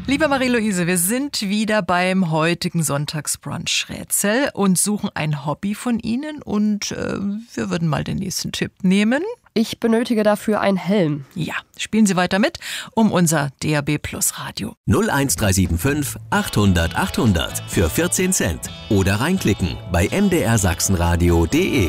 Liebe Marie-Louise, wir sind wieder beim heutigen Sonntagsbrunch-Rätsel und suchen ein Hobby von Ihnen und wir würden mal den nächsten Tipp nehmen. Ich benötige dafür einen Helm. Ja, spielen Sie weiter mit um unser DAB+ Radio. 01375 800 800 für 14 Cent oder reinklicken bei mdrsachsenradio.de.